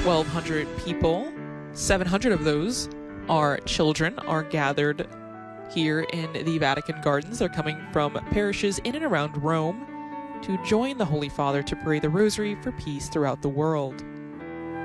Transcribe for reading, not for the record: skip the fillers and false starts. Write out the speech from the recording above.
1,200 people. 700 of those are children, are gathered here in the Vatican Gardens. They're coming from parishes in and around Rome to join the Holy Father to pray the Rosary for peace throughout the world.